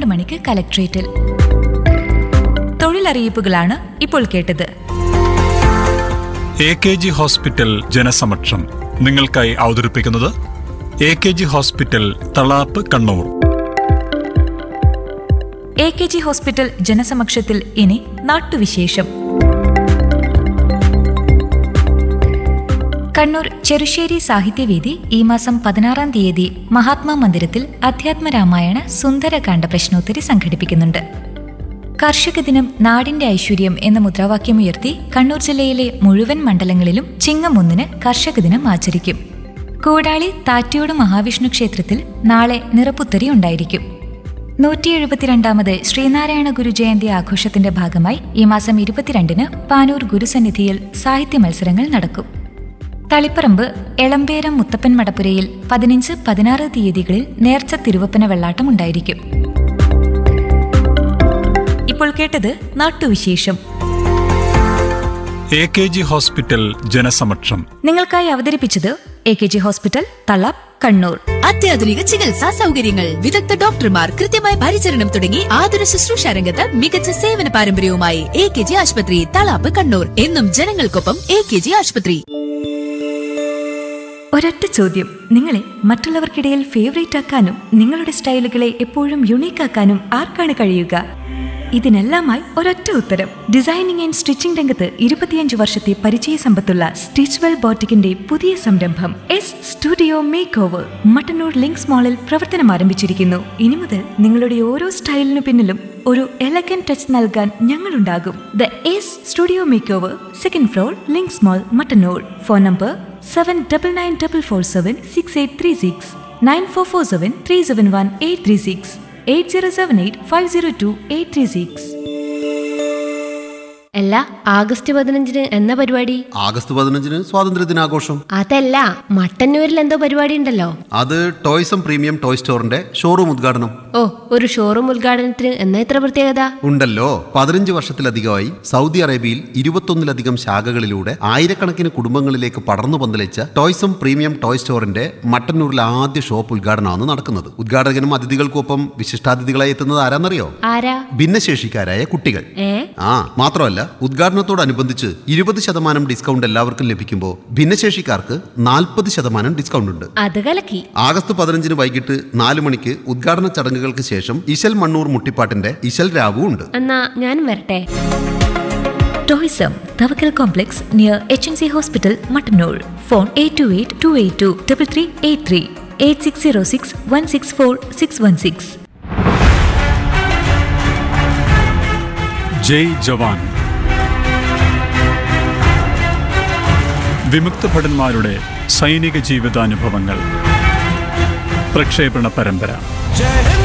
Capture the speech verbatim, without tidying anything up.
പന്ത്രണ്ട് മണിക്ക് കലക്ട്രേറ്റിൽ. തൊഴിലറിയിപ്പുകളാണ് ഇപ്പോൾ കേട്ടത്. എ കെ ജി ഹോസ്പിറ്റൽ ജനസമക്ഷം നിങ്ങൾക്കായി അവതരിപ്പിക്കുന്നത് A K G hospital Thalap Kannur. A K G hospital ജനസമക്ഷത്തിൽ ഇനി നാട്ടുവിശേഷം. കണ്ണൂർ ചെറുശ്ശേരി സാഹിത്യവേദി ഈ മാസം പതിനാറാം തീയതി മഹാത്മാ മന്ദിരത്തിൽ അധ്യാത്മരാമായണ സുന്ദരകാന്ഡ പ്രശ്നോത്തരി സംഘടിപ്പിക്കുന്നുണ്ട്. കർഷക ദിനം നാടിന്റെ ഐശ്വര്യം എന്ന മുദ്രാവാക്യമുയർത്തി കണ്ണൂർ ജില്ലയിലെ മുഴുവൻ മണ്ഡലങ്ങളിലും ചിങ്ങം ഒന്നിന് കർഷക ദിനം ആചരിക്കും. കൂടാളി താറ്റിയോട് മഹാവിഷ്ണു ക്ഷേത്രത്തിൽ നാളെ നിറപ്പുത്തരി ഉണ്ടായിരിക്കും. നൂറ്റി എഴുപത്തിരണ്ടാമത് ശ്രീനാരായണ ഗുരു ജയന്തി ആഘോഷത്തിന്റെ ഭാഗമായി ഈ മാസം ഇരുപത്തിരണ്ടിന് പാനൂർ ഗുരുസന്നിധിയിൽ സാഹിത്യ മത്സരങ്ങൾ നടക്കും. തളിപ്പറമ്പ് എളമ്പേരം മുത്തപ്പൻ മടപ്പുരയിൽ പതിനഞ്ച് പതിനാറ് തീയതികളിൽ നേർച്ച തിരുവപ്പന വെള്ളാട്ടം ഉണ്ടായിരിക്കും. ഇപ്പോൾ കേട്ടത് നാട്ടുവിശേഷം. എ കെ ജി ഹോസ്പിറ്റൽ ജനസമക്ഷം നിങ്ങൾക്കായി അവതരിപ്പിച്ചത് A K G hospital Thalap Kannur. അത്യാധുനിക ചികിത്സാ സൗകര്യങ്ങൾ, വിദഗ്ധ ഡോക്ടർമാർ, കൃത്യമായ പരിചരണം തുടങ്ങി ആതുര ശുശ്രൂഷ രംഗത്ത് മികച്ച സേവന പാരമ്പര്യവുമായി എ കെ ജി ആശുപത്രി തളാപ്പ് കണ്ണൂർ. എന്നും ജനങ്ങൾക്കൊപ്പം എ കെ ജി ആശുപത്രി. ഒരൊറ്റ ചോദ്യം, നിങ്ങളെ മറ്റുള്ളവർക്കിടയിൽ ഫേവറേറ്റ് ആക്കാനും നിങ്ങളുടെ സ്റ്റൈലുകളെ എപ്പോഴും യുണീക്ക് ആക്കാനും ആർക്കാണ് കഴിയുക? ഇതിനെല്ലാമായി ഒരൊറ്റ ഉത്തരം. ഡിസൈനിങ് ആൻഡ് സ്റ്റിച്ചിംഗ് രംഗത്ത് ഇരുപത്തിയഞ്ച് വർഷത്തെ പരിചയ സമ്പത്തുള്ള സ്റ്റിച്ച്വെൽ ബോട്ടിക്കിന്റെ പുതിയ സംരംഭം S studio make over Mattannur links മാളിൽ പ്രവർത്തനം ആരംഭിച്ചിരിക്കുന്നു. ഇനി മുതൽ നിങ്ങളുടെ ഓരോ സ്റ്റൈലിനു പിന്നിലും ഒരു എലഗന്റ് ടച്ച് നൽകാൻ ഞങ്ങളുണ്ടാകും. The S studio make over, second floor, links mall, Mattannur. Phone number seven double nine double four seven six eight three six, nine four four seven three seven one eight three six, eight zero seven eight five zero to eight three six. അല്ല, August പതിനഞ്ചിന് എന്നാ പരിപാടി? August പതിനഞ്ചിന് സ്വാതന്ത്ര്യ ദിനാഘോഷം. അതല്ല, മട്ടന്നൂരിൽ എന്തോ പരിപാടി ഉണ്ടല്ലോ. അത് ടോയ്സം പ്രീമിയം ടോയ് സ്റ്റോറിന്റെ ഷോറൂം ഉദ്ഘാടനം. ഓ, ഒരു ഷോറൂം ഉദ്ഘാടനത്തിന് എന്നാ ഇത്ര പ്രത്യേകത? ഉണ്ടല്ലോ, പതിനഞ്ച് വർഷത്തിലധികമായി സൗദി അറേബ്യയിൽ ഇരുപത്തൊന്നിലധികം ശാഖകളിലൂടെ ആയിരക്കണക്കിന് കുടുംബങ്ങളിലേക്ക് പടർന്നു പന്തലിച്ച ടോയ്സം പ്രീമിയം ടോയ് സ്റ്റോറിന്റെ മട്ടന്നൂരിലെ ആദ്യ ഷോപ്പ് ഉദ്ഘാടനമാണ് നടക്കുന്നത്. ഉദ്ഘാടകനും അതിഥികൾക്കൊപ്പം വിശിഷ്ടാതിഥികളായി എത്തുന്നത് ആരാന്നറിയോ? ആരാ? ഭിന്നശേഷിക്കാരായ കുട്ടികൾ. ഏ ആ മാത്രമല്ല, ഉദ്ഘാടനത്തോടനുബന്ധിച്ച് ഇരുപത് ശതമാനം ഡിസ്കൗണ്ട് എല്ലാവർക്കും ലഭിക്കുമ്പോൾ ഭിന്നശേഷിക്കാർക്ക് നാൽപ്പത് ശതമാനം ഡിസ്കൗണ്ട് ഉണ്ട്. അത് കലക്കി. ആഗസ്റ്റ് പതിനഞ്ചിന് വൈകിട്ട് നാല് മണിക്ക് ഉദ്ഘാടന ചടങ്ങുകൾക്ക് ശേഷം ഇശൽ മണ്ണൂർ മുട്ടിപ്പാട്ടിന്റെ ഇശൽ രാവു ഉണ്ട്. എന്നാ ഞാനും വരട്ടെ. Toyzam Thavakkal complex near H N C hospital Mattannur. Phone eight to eight to eight two triple three eight three, eight six zero six one six four six one six. ജയ് ജവാൻ. വിമുക്ത ഭടന്മാരുടെ സൈനിക ജീവിതാനുഭവങ്ങൾ. പ്രക്ഷേപണ പരമ്പര.